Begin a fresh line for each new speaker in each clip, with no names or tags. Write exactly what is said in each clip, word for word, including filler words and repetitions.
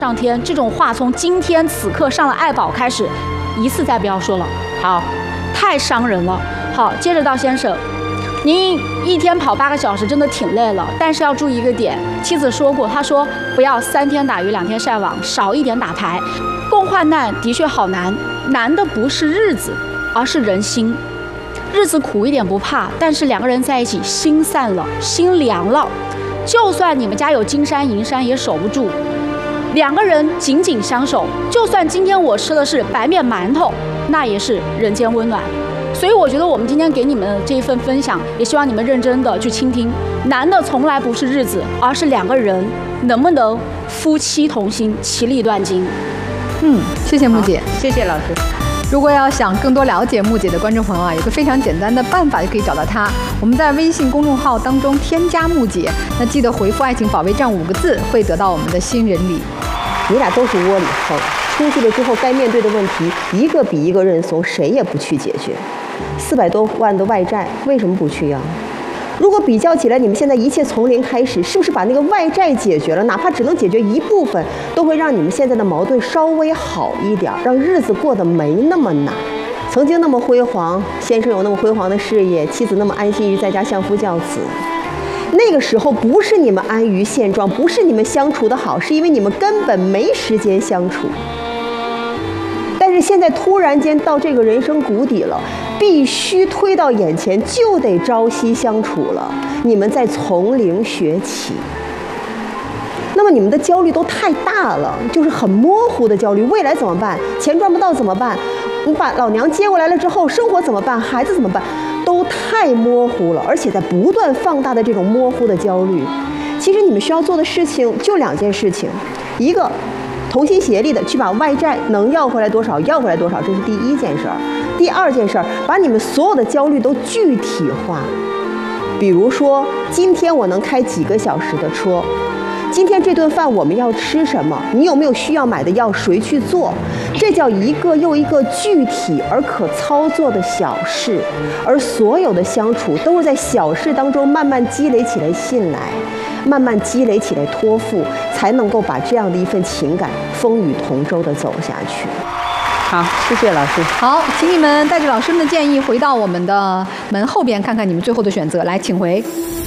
上天这种话从今天此刻上了爱宝开始，一次再不要说了。好，太伤人了。好，接着到先生，您一天跑八个小时真的挺累了，但是要注意一个点，妻子说过，她说不要三天打鱼两天晒网，少一点打牌。共患难的确好难，难的不是日子，而是人心。日子苦一点不怕，但是两个人在一起心散了，心凉了，就算你们家有金山银山也守不住。两个人紧紧相守，就算今天我吃的是白面馒头，那也是人间温暖。所以我觉得我们今天给你们的这一份分享，也希望你们认真的去倾听。难的从来不是日子，而是两个人能不能夫妻同心，其利断金。
嗯，谢谢木姐，
谢谢老师。
如果要想更多了解木姐的观众朋友啊，有个非常简单的办法就可以找到她。我们在微信公众号当中添加木姐，那记得回复“爱情保卫战”五个字，会得到我们的新人礼。
你俩都是窝里横，出去了之后该面对的问题一个比一个认怂，谁也不去解决。四百多万的外债为什么不去呀？如果比较起来，你们现在一切从零开始，是不是把那个外债解决了？哪怕只能解决一部分，都会让你们现在的矛盾稍微好一点，让日子过得没那么难。曾经那么辉煌，先生有那么辉煌的事业，妻子那么安心于在家相夫教子。那个时候不是你们安于现状，不是你们相处的好，是因为你们根本没时间相处。但是现在突然间到这个人生谷底了，必须推到眼前，就得朝夕相处了。你们在从零学起，那么你们的焦虑都太大了，就是很模糊的焦虑。未来怎么办？钱赚不到怎么办？你把老娘接过来了之后，生活怎么办？孩子怎么办？都太模糊了，而且在不断放大的这种模糊的焦虑。其实你们需要做的事情就两件事情，一个同心协力的去把外债能要回来多少要回来多少，这是第一件事儿。第二件事儿，把你们所有的焦虑都具体化。比如说，今天我能开几个小时的车，今天这顿饭我们要吃什么？你有没有需要买的药？谁去做？这叫一个又一个具体而可操作的小事，而所有的相处都是在小事当中慢慢积累起来信赖，慢慢积累起来托付，才能够把这样的一份情感风雨同舟地走下去。
好，谢谢老师。
好，请你们带着老师们的建议回到我们的门后边，看看你们最后的选择。来，请回。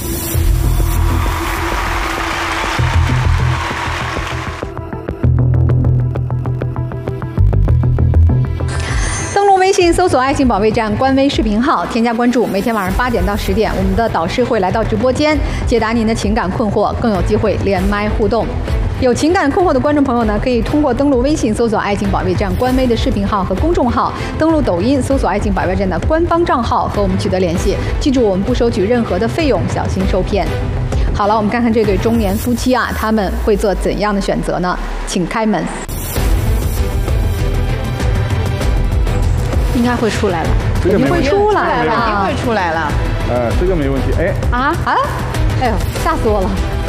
微信搜索“爱情保卫战”官微视频号，添加关注。每天晚上八点到十点，我们的导师会来到直播间解答您的情感困惑，更有机会连麦互动。有情感困惑的观众朋友呢，可以通过登录微信搜索“爱情保卫战”官微的视频号和公众号，登录抖音搜索“爱情保卫战”的官方账号和我们取得联系。记住，我们不收取任何的费用，小心受骗。好了，我们看看这对中年夫妻啊，他们会做怎样的选择呢？请开门。
应该会出来了，
肯定
会出来了，
肯定会出来了。
呃，这个没问题。哎
啊啊！哎呦，吓死我了！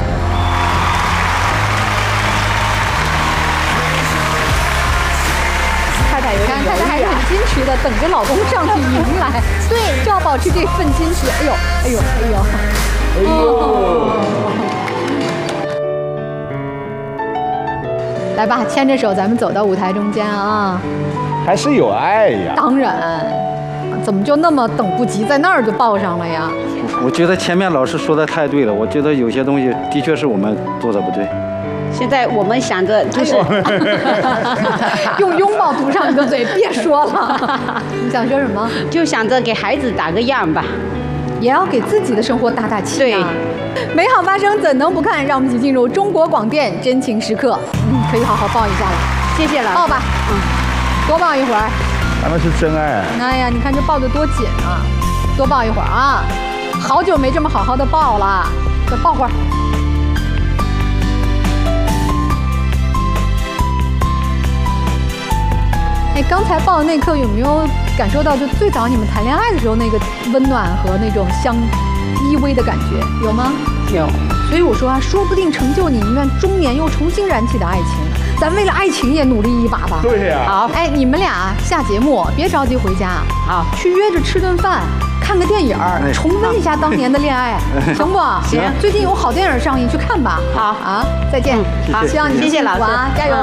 太太有点，太太还是很矜持的，等着老公上去迎来。对，就要保持这份矜持。哎呦，哎呦，哎呦，哎呦！来吧，牵着手，咱们走到舞台中间啊！
还是有爱呀。
当然，怎么就那么等不及，在那儿就抱上了呀？
我觉得前面老师说的太对了，我觉得有些东西的确是我们做的不对。
现在我们想着就是、
哎、用拥抱堵上你的嘴，别说了。你想说什么？
就想着给孩子打个样吧，
也要给自己的生活打打气、啊。
对，
美好发生怎能不看？让我们一起进入中国广电真情时刻。嗯，可以好好抱一下了。
谢谢了，
抱吧。嗯。多抱一会儿，
咱们是真爱。
哎呀，你看这抱得多紧啊！多抱一会儿啊！好久没这么好好的抱了，再抱会儿。哎，刚才抱的那一刻有没有感受到，就最早你们谈恋爱的时候那个温暖和那种相依偎的感觉，有吗？
有。
所以我说啊，说不定成就你愿中年又重新燃起的爱情。咱为了爱情也努力一把吧。
对呀、
啊。好，哎，你们俩下节目别着急回家，好，去约着吃顿饭，看个电影，重温一下当年的恋爱，行不？
行。
最近有好电影上映，去看吧。
好
啊，再见。
好，
希望你
谢谢老师
啊，加油。